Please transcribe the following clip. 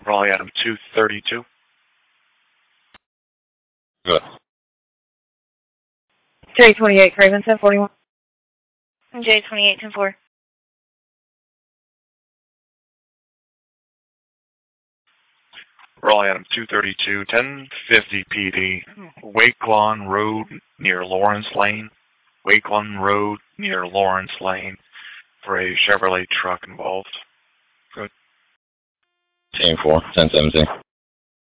Raleigh Adam 232. Good. 328 Craven 1041. J28 10-4. Raleigh Adam 232, 1050 PD, Wakelawn Road near Lawrence Lane. Wakelawn Road near Lawrence Lane for a Chevrolet truck involved. Good. Team 4, 1017.